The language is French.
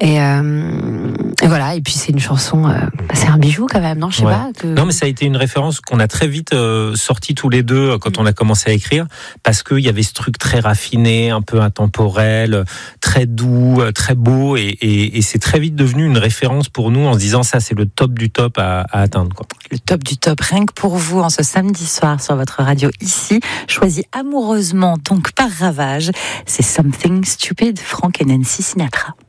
Et voilà. Et puis c'est une chanson, c'est un bijou quand même, non? Je sais pas. Non, mais ça a été une référence qu'on a très vite sorti tous les deux quand on a commencé à écrire, parce qu'il y avait ce truc très raffiné, un peu intemporel, très doux, très beau, et c'est très vite devenu une référence pour nous en se disant ça, c'est le top du top à atteindre, quoi. Le top du top, rien que pour vous, en ce samedi soir sur votre radio ici, choisi amoureusement donc par Ravage, c'est Something Stupid, Frank et Nancy Sinatra.